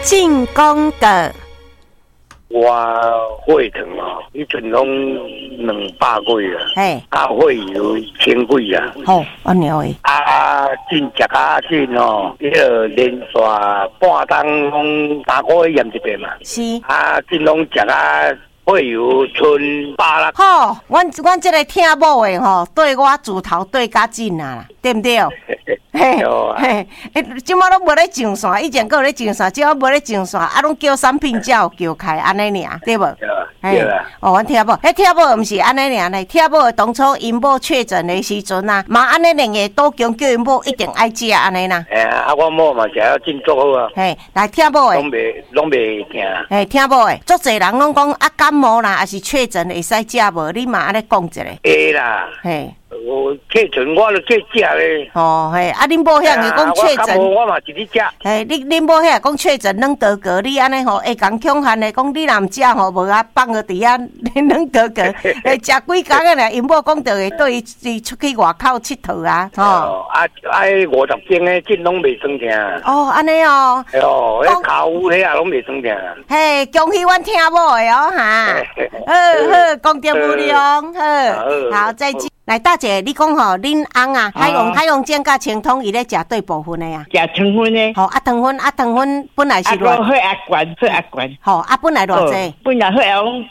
进攻的。 我血糖哦，以前拢200几啊， 嘿， 血油1000几啊。 好，安尼诶。 进食啊进哦，迄个连续半冬拢3个月验一遍嘛。 是。 进拢食啊。血油剩800。 好，阮这个听某的吼，对我自头对较紧啊，对不对？嘿，嘿，即马拢无咧上线，以前佫有咧上线，即马无咧上线，拢叫产品叫叫开安尼尔，对无？ 对啦。 哦，阮听某，听某毋是安尼尔呢，听某当初因某确诊的时阵啊，嘛安尼两个倒强叫因某一定爱食安尼啦。 我某嘛食啊真足好啊。 嘿，来听某的。 拢袂惊。 嘿，听某的，足侪人拢讲感冒啦，还是确诊会使食无？你嘛安尼讲一下。 会啦。 嘿。 我确诊，我就去食咧。 哦，嘿，恁某遐个讲确诊， 我嘛是去食。 嘿，恁某遐讲确诊软格格，你安尼吼会讲强悍的，讲你若唔食吼，无啊放个伫遐软格格，食几工个咧，因某讲着会对伊出去外口佚佗啊，吼。 50斤的真拢袂酸痛。 哦，安尼哦。 哦，迄脚迄啊拢袂酸痛。 嘿，恭喜阮听某的哦哈。好，功德无量，好，再见。来，大姐，你讲吼，恁翁啊，海洋煎甲清通，伊咧食对部分的呀？ 食糖分的。 吼，糖分本来是偌？ 血压悬。 吼，本来偌济？ 本来血压拢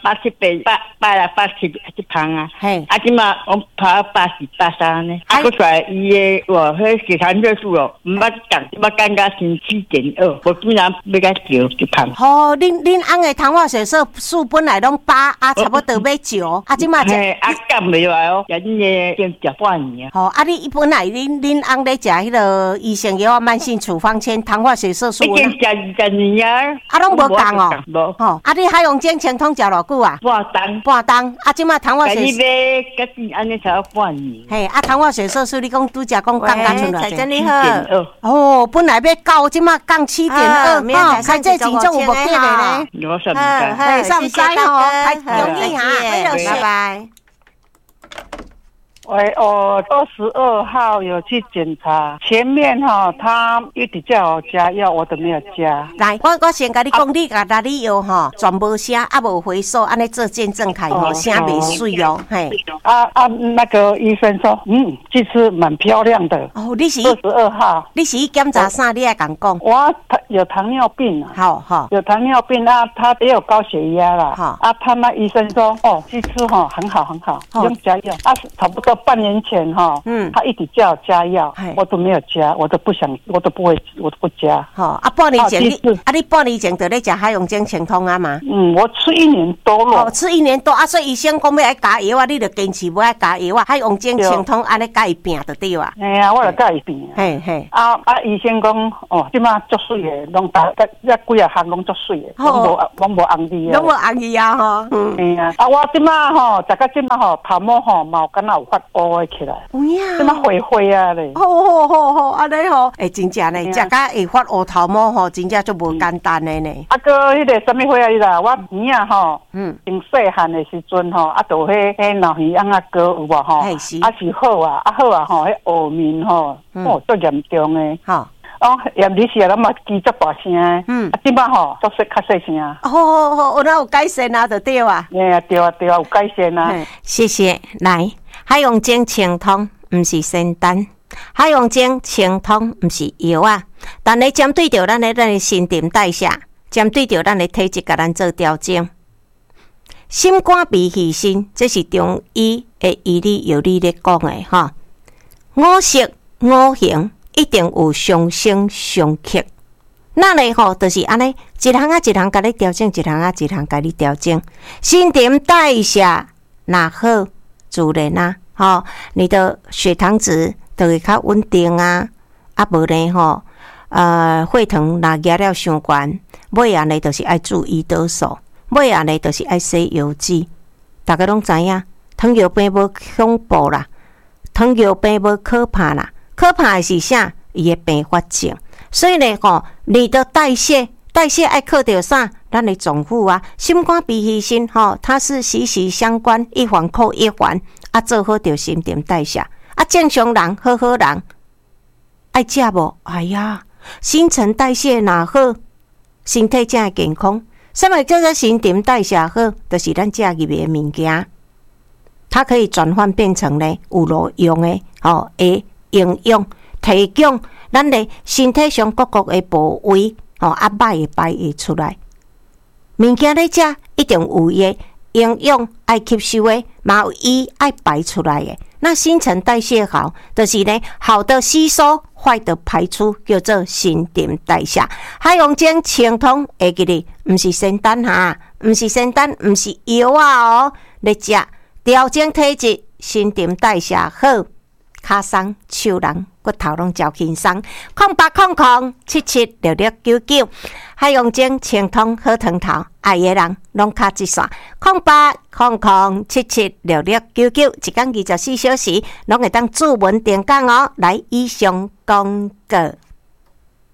88、80一磅啊。 嘿。 即马我爬80、83呢。佫出来伊的迄血糖热数哦，毋捌降，即马降到7.2，我竟然要甲调一磅。 吼，恁翁的糖化血色素本来拢8差不多要9，即马嘿，降袂落来哦，先食半年啊。吼，你本来恁翁咧食迄个医生药慢性处方签糖化血色素。 已经食20年啊。 拢无降哦。 无。 吼，你海洋煎清通食偌久啊？半冬。即马糖化血。 你要甲是安尼才半年。 嘿，糖化血色素你讲拄则讲降到剩偌济？ 真你好。 哦，本来要9，即马降7.2。哦，开这钱种有无记咧？ 我算唔知。 嘿，算唔知吼，开容易哈，拜拜。 22号有去检查，前面他一直叫我加药，我都没有加。 来，我先甲你讲，你甲你药全无写，无回收，安尼做见证开写袂水哦，嘿。 那个医生说，这次蛮漂亮的。 哦，你是 22号， 你是检查啥？你爱讲讲。 我有糖尿病啊。 好， 有糖尿病啊，他也有高血压啦。好他那医生说，这次很好，不用加药。差不多半年前他一直叫我加药，我都没有加，我都不想，我都不会，我都不加。 半年前你半年前就咧食海洋精清通啊嘛？ 我吃1年多了。 吃1年多所以医生讲要爱加药你就坚持要爱加药海洋精清通安尼甲伊拼就对啊。 嘿啊，我就甲伊拼。 嘿。 医生讲即马足水的，拢几啊项拢足水的，拢无红字啊。 拢无红字啊吼。 嘿啊，我即马食到即马头毛嘛有敢若有发乌的起来。有呀。即马灰啊咧。 好，安尼吼，真正呢，食甲会发乌头毛真正就无简单的呢。 个迄个什么花啊？啦，我边啊真细汉的时阵就迄老鱼仔哥有无是好啊，迄乌面最严重的。验你时啊，咱嘛记足大声。即摆足细较细声。 好，那有改善啊，就对啊。 对啊，有改善啊。 谢谢。来，海洋精清通毋是仙丹，海洋精清通毋是药啊，但你针对着咱的新陈代谢，针对着咱的体质，甲咱做调整。心肝脾肺肾，这是中医的医理药理咧讲的哈。五色五行。一定有相生相克，那呢就是安尼，一项一项甲你调整，一项一项甲你调整。新陈代谢若好，自然你的血糖值就会较稳定啊。无呢血糖若压了伤悬，尾啊呢就是爱注胰岛素，尾啊呢就是爱洗油脂。大家拢知影，糖尿病无恐怖啦，糖尿病无可怕啦。可怕的是啥？伊的并发症。所以呢，你的代谢爱靠着啥？咱的总府啊，心肝脾肺肾它是息息相关，一环扣一环做好着新陈代谢正常人好人爱食无？哎呀，新陈代谢若好， 身体才会健康。什么叫做新陈代谢好？就是咱食入的物件，它可以转换变成呢有路用的的营养，提供咱的身体上各个的部位歹会排会出来。物件咧食一定有伊的营养爱吸收的，嘛有伊爱排出来的。那新陈代谢好，就是呢好的吸收，坏的排出，叫做新陈代谢。海洋精清通会记哩，毋是仙丹哈，毋是仙丹，毋是药啊咧食调整体质，新陈代谢好，骹松、手人、骨头拢照轻松。0800776699，海洋精清通好汤头，爱的人拢卡一线。0800776699，一天24小时，拢会当注文点讲哦。来，以上广告。